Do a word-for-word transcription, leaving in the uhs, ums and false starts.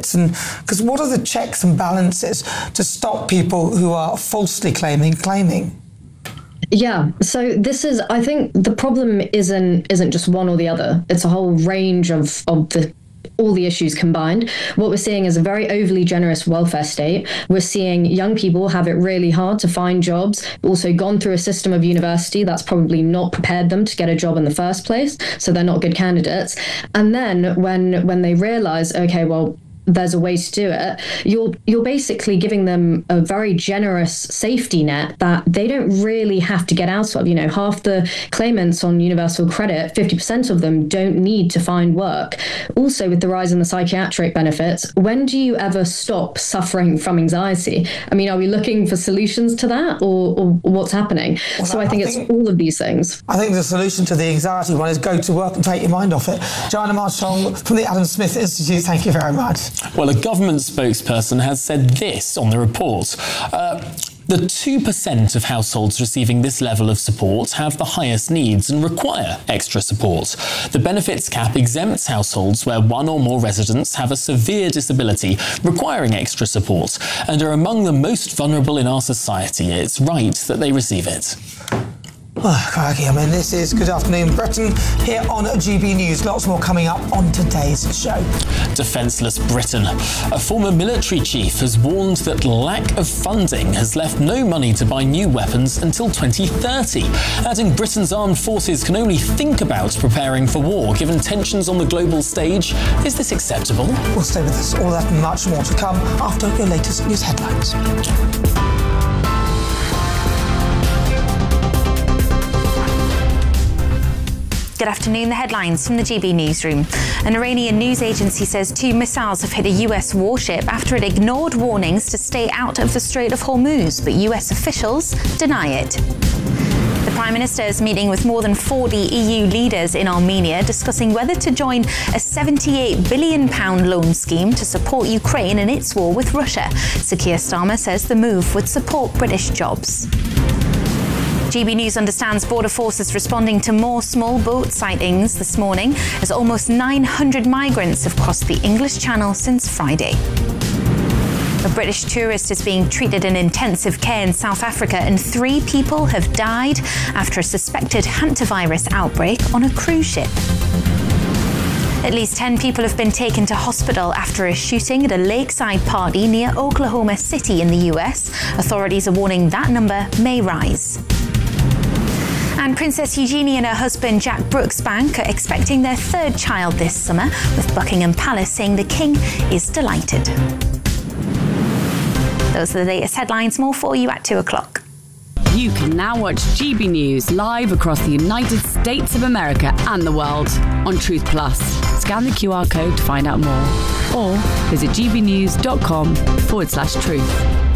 candidates? And because what are the checks and balances to stop people who are falsely claiming, claiming? Yeah, so this is, I think the problem isn't isn't just one or the other. It's a whole range of, of the all the issues combined. What we're seeing is a very overly generous welfare state. We're seeing young people have it really hard to find jobs, also gone through a system of university that's probably not prepared them to get a job in the first place, so they're not good candidates. And then when when they realize, okay, well, there's a way to do it, you're you're basically giving them a very generous safety net that they don't really have to get out of. You know, half the claimants on universal credit, fifty percent of them don't need to find work. Also, with the rise in the psychiatric benefits, when do you ever stop suffering from anxiety? I mean, are we looking for solutions to that, or, or what's happening? Well, so I think, I think it's all of these things. I think the solution to the anxiety one is go to work and take your mind off it. Joanna Marchong from the Adam Smith Institute, thank you very much. Well, a government spokesperson has said this on the report. Uh, The two percent of households receiving this level of support have the highest needs and require extra support. The benefits cap exempts households where one or more residents have a severe disability requiring extra support and are among the most vulnerable in our society. It's right that they receive it. Oh, crikey. I mean, this is Good Afternoon Britain here on G B News. Lots more coming up on today's show. Defenceless Britain. A former military chief has warned that lack of funding has left no money to buy new weapons until twenty thirty, adding Britain's armed forces can only think about preparing for war given tensions on the global stage. Is this acceptable? We'll stay with us. All that and much more to come after your latest news headlines. Good afternoon. The headlines from the G B Newsroom. An Iranian news agency says two missiles have hit a U S warship after it ignored warnings to stay out of the Strait of Hormuz, but U S officials deny it. The Prime Minister is meeting with more than forty E U leaders in Armenia, discussing whether to join a seventy-eight billion pounds loan scheme to support Ukraine in its war with Russia. Sir Keir Starmer says the move would support British jobs. G B News understands border forces responding to more small boat sightings this morning as almost nine hundred migrants have crossed the English Channel since Friday. A British tourist is being treated in intensive care in South Africa and three people have died after a suspected hantavirus outbreak on a cruise ship. At least ten people have been taken to hospital after a shooting at a lakeside party near Oklahoma City in the U S. Authorities are warning that number may rise. And Princess Eugenie and her husband Jack Brooksbank are expecting their third child this summer, with Buckingham Palace saying the King is delighted. Those are the latest headlines. More for you at two o'clock. You can now watch G B News live across the United States of America and the world on Truth Plus. Scan the Q R code to find out more, or visit gbnews.com forward slash truth.